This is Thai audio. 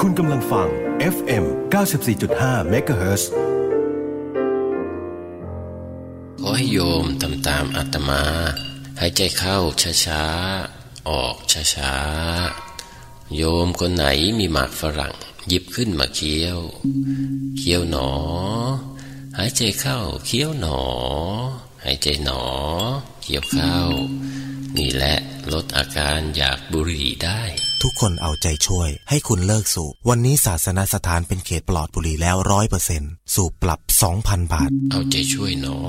คุณกำลังฟัง FM 94.5 MHz ขอให้โยมทำตามอาตมาหายใจเข้าช้าๆออกช้าๆโยมคนไหนมีหมากฝรั่งหยิบขึ้นมาเคี้ยวเคี้ยวหนอหายใจเข้าเคี้ยวหนอหายใจหนอเคี้ยวเข้านี่แหละลดอาการอยากบุหรี่ได้ทุกคนเอาใจช่วยให้คุณเลิกสูบวันนี้ศาสนสถานเป็นเขตปลอดบุหรี่แล้ว 100% สูบปรับ 2,000 บาทเอาใจช่วยหนอ